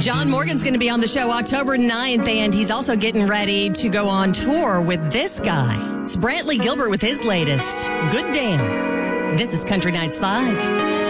John Morgan's going to be on the show October 9th, and he's also getting ready to go on tour with this guy. It's Brantley Gilbert with his latest, Good Damn. This is Country Nights Live.